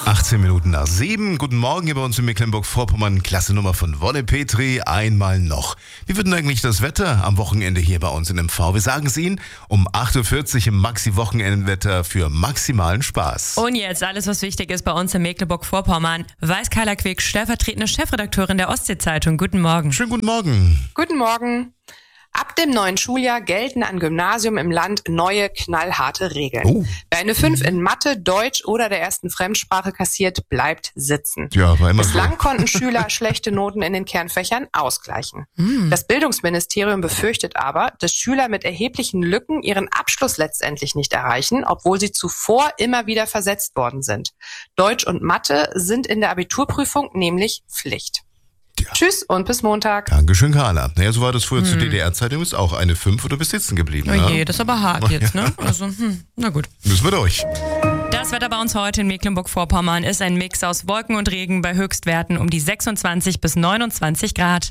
18 Minuten nach 7. Guten Morgen hier bei uns in Mecklenburg-Vorpommern. Klasse Nummer von Wolle Petri. Einmal noch. Wie wird denn eigentlich das Wetter am Wochenende hier bei uns in MV? Wir sagen es Ihnen um 8.40 Uhr im Maxi-Wochenendwetter für maximalen Spaß. Und jetzt alles, was wichtig ist bei uns in Mecklenburg-Vorpommern. Weiß Carla Quick, stellvertretende Chefredakteurin der Ostsee-Zeitung. Guten Morgen. Schönen guten Morgen. Guten Morgen. Ab dem neuen Schuljahr gelten an Gymnasien im Land neue, knallharte Regeln. Oh. Wer eine 5 in Mathe, Deutsch oder der ersten Fremdsprache kassiert, bleibt sitzen. Ja, war immer Bislang so. konnten Schüler schlechte Noten in den Kernfächern ausgleichen. Das Bildungsministerium befürchtet aber, dass Schüler mit erheblichen Lücken ihren Abschluss letztendlich nicht erreichen, obwohl sie zuvor immer wieder versetzt worden sind. Deutsch und Mathe sind in der Abiturprüfung nämlich Pflicht. Ja. Tschüss und bis Montag. Dankeschön, Carla. Naja, so war das früher zu DDR-Zeiten. Du bist auch eine 5 und du bist sitzen geblieben. Oh Ja? je, das ist aber hart jetzt, ne? Also, na gut. Müssen wir durch. Das Wetter bei uns heute in Mecklenburg-Vorpommern ist ein Mix aus Wolken und Regen bei Höchstwerten um die 26 bis 29 Grad.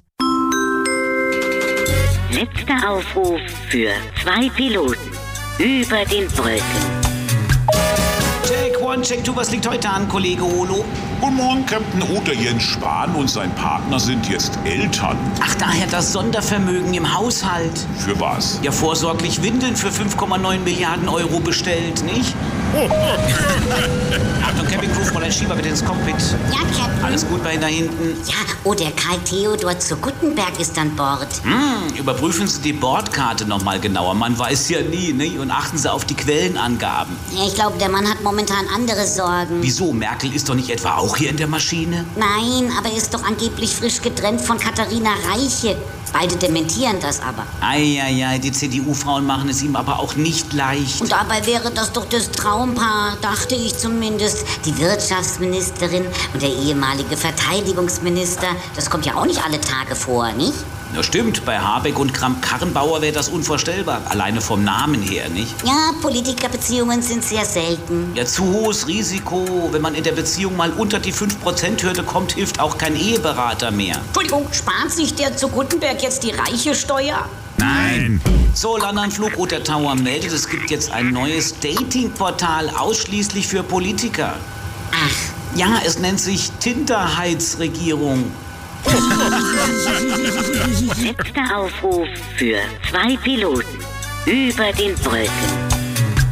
Letzter Aufruf für 2 Piloten über den Wolken. Check one, check two, was liegt heute an, Kollege Olo? Guten Morgen, Captain Oter Jens Spahn und sein Partner sind jetzt Eltern. Ach, daher das Sondervermögen im Haushalt. Für was? Ja, vorsorglich Windeln für 5,9 Milliarden Euro bestellt, nicht? Achtung, Campingproof, mal ein Schieber bitte ins Cockpit. Ja, Captain. Alles gut bei da hinten? Ja, oh, der Karl Theodor zu Guttenberg ist an Bord. Überprüfen Sie die Bordkarte nochmal genauer. Man weiß ja nie, ne? Und achten Sie auf die Quellenangaben. Ja, ich glaube, der Mann hat momentan andere Sorgen. Wieso? Merkel ist doch nicht etwa auch hier in der Maschine? Nein, aber er ist doch angeblich frisch getrennt von Katharina Reiche. Beide dementieren das aber. Eieiei, die CDU-Frauen machen es ihm aber auch nicht leicht. Und dabei wäre das doch das Traumpaar, dachte ich zumindest. Die Wirtschaftsministerin und der ehemalige Verteidigungsminister. Das kommt ja auch nicht alle Tage vor, nicht? Ja, stimmt, bei Habeck und Kramp-Karrenbauer wäre das unvorstellbar. Alleine vom Namen her, nicht? Ja, Politikerbeziehungen sind sehr selten. Ja, zu hohes Risiko. Wenn man in der Beziehung mal unter die 5%-Hürde kommt, hilft auch kein Eheberater mehr. Entschuldigung, spart sich der zu Guttenberg jetzt die reiche Steuer? Nein. So, London Flugroute Tower meldet, es gibt jetzt ein neues Datingportal ausschließlich für Politiker. Ach, Ja, es nennt sich Tinderheitsregierung. letzter Aufruf für 2 Piloten über den Wolken.